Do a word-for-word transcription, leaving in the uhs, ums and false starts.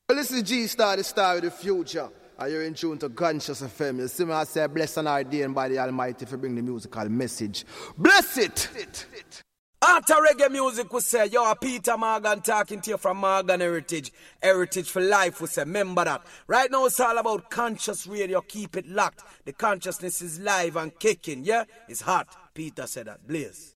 Well, this is G-Star, the star of the future. And you're in tune to Conscious F M. You see me, I say, bless and ordained by the Almighty for bring the musical message. Bless it! it, it. After reggae music, we say, yo, Peter Morgan talking to you from Morgan Heritage. Heritage for life, we say, remember that. Right now, it's all about conscious radio. Keep it locked. The consciousness is live and kicking, yeah? It's hot. Peter said that. Blaze.